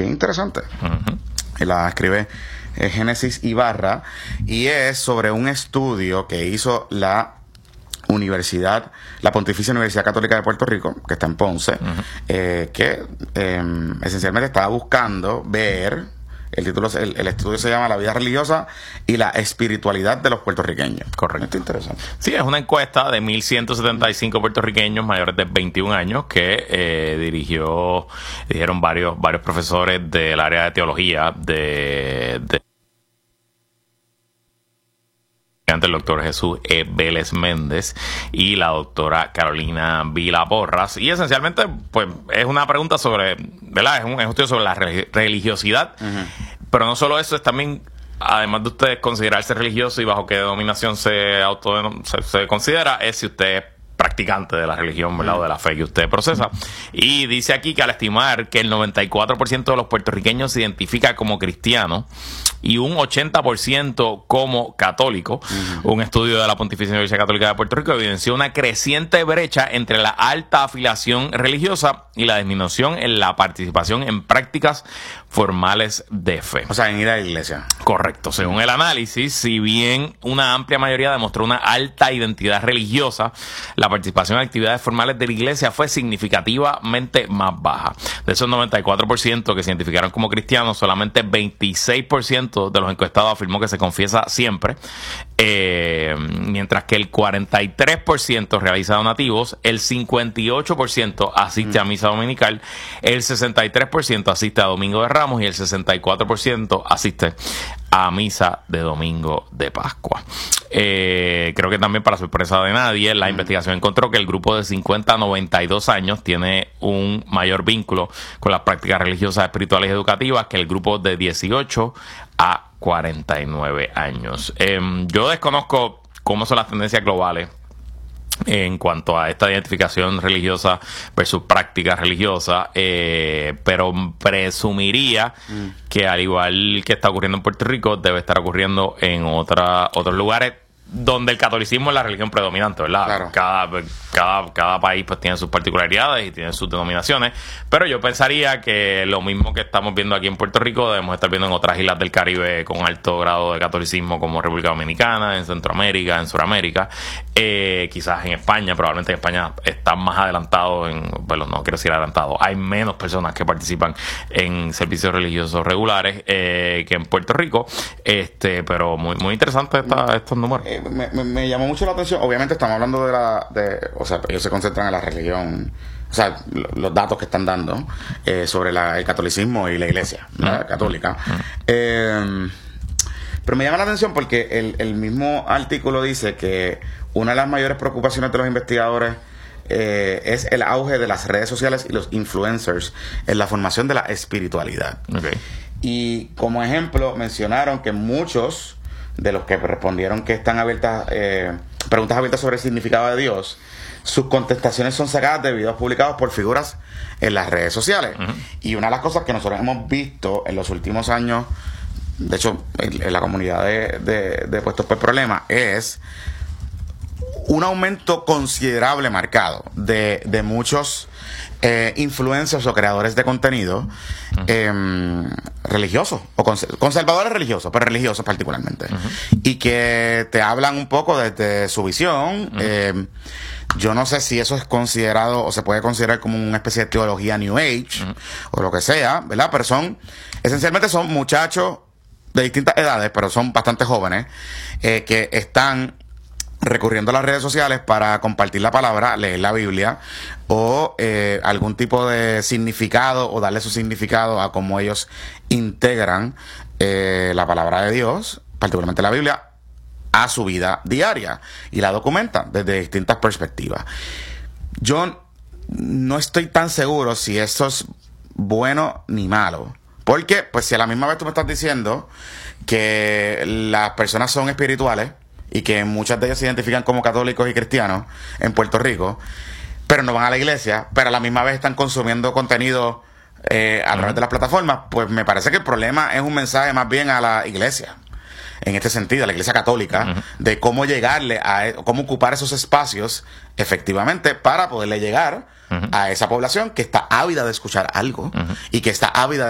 bien interesante. Y la escribe Génesis Ibarra, y es sobre un estudio que hizo la Pontificia Universidad Católica de Puerto Rico, que está en Ponce, que esencialmente estaba buscando ver, el estudio se llama La vida religiosa y la espiritualidad de los puertorriqueños. Correcto. Esto es interesante. Sí, es una encuesta de 1.175 puertorriqueños mayores de 21 años que dijeron varios profesores del área de teología el doctor Jesús E. Vélez Méndez y la doctora Carolina Vila Porras, y esencialmente pues es una pregunta sobre, ¿verdad? Es un estudio sobre la religiosidad, pero no solo eso, es también, además de usted considerarse religioso y bajo qué denominación se considera, es si usted es practicante de la religión, ¿verdad? O de la fe que usted procesa. Y dice aquí que al estimar que el 94% de los puertorriqueños se identifica como cristiano y un 80% como católico, un estudio de la Pontificia Universidad Católica de Puerto Rico evidenció una creciente brecha entre la alta afiliación religiosa y la disminución en la participación en prácticas formales de fe. O sea, en ir a la iglesia. Correcto. Según el análisis, si bien una amplia mayoría demostró una alta identidad religiosa, la participación en actividades formales de la iglesia fue significativamente más baja. De esos 94% que se identificaron como cristianos, solamente 26% de los encuestados afirmó que se confiesa siempre, mientras que el 43% realiza donativos, el 58% asiste a misa dominical, el 63% asiste a Domingo de Ramos y el 64% asiste a misa de Domingo de Pascua. Creo que también, para sorpresa de nadie, la investigación encontró que el grupo de 50 a 92 años tiene un mayor vínculo con las prácticas religiosas, espirituales y educativas que el grupo de 18 a 49 años. Yo desconozco cómo son las tendencias globales en cuanto a esta identificación religiosa versus práctica religiosa, pero presumiría que, al igual que está ocurriendo en Puerto Rico, debe estar ocurriendo en otros lugares donde el catolicismo es la religión predominante, ¿verdad? Claro. Cada país pues tiene sus particularidades y tiene sus denominaciones, pero yo pensaría que lo mismo que estamos viendo aquí en Puerto Rico debemos estar viendo en otras islas del Caribe con alto grado de catolicismo, como República Dominicana, en Centroamérica, en Suramérica, quizás en España. Probablemente en España están más adelantados bueno, no quiero decir adelantados, hay menos personas que participan en servicios religiosos regulares que en Puerto Rico, pero muy interesante estos números. Me llamó mucho la atención. Obviamente estamos hablando o sea, ellos se concentran en la religión, o sea, los datos que están dando sobre el catolicismo y la iglesia católica. Pero me llama la atención porque el mismo artículo dice que una de las mayores preocupaciones de los investigadores es el auge de las redes sociales y los influencers en la formación de la espiritualidad. Okay. Y como ejemplo mencionaron que muchos de los que respondieron que están abiertas, preguntas abiertas sobre el significado de Dios, sus contestaciones son sacadas de videos publicados por figuras en las redes sociales. Y una de las cosas que nosotros hemos visto en los últimos años, de hecho en la comunidad de Puestos por Problemas, es un aumento considerable, marcado, de muchos influencers o creadores de contenido religiosos o conservadores religiosos, pero religiosos particularmente, y que te hablan un poco desde su visión. Yo no sé si eso es considerado o se puede considerar como una especie de teología New Age o lo que sea, ¿verdad? Pero esencialmente son muchachos de distintas edades, pero son bastante jóvenes, que están recurriendo a las redes sociales para compartir la palabra, leer la Biblia o algún tipo de significado, o darle su significado a cómo ellos integran la palabra de Dios, particularmente la Biblia, a su vida diaria, y la documentan desde distintas perspectivas. Yo no estoy tan seguro si eso es bueno ni malo, porque pues si a la misma vez tú me estás diciendo que las personas son espirituales y que muchas de ellas se identifican como católicos y cristianos en Puerto Rico, pero no van a la iglesia, pero a la misma vez están consumiendo contenido a través de las plataformas, pues me parece que el problema es un mensaje más bien a la iglesia, en este sentido, a la iglesia católica, de cómo llegarle cómo ocupar esos espacios efectivamente para poderle llegar a esa población que está ávida de escuchar algo y que está ávida